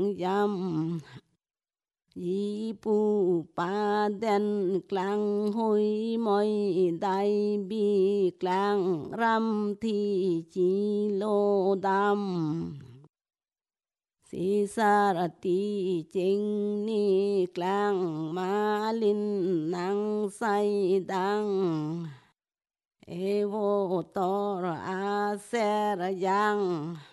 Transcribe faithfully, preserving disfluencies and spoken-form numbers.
dâm y pu pa đen clang hôi môi đại bi clang ram thi chi lô đam si sa ra ti ching ni clang ma linh năng say đăng e vô to a se ra giang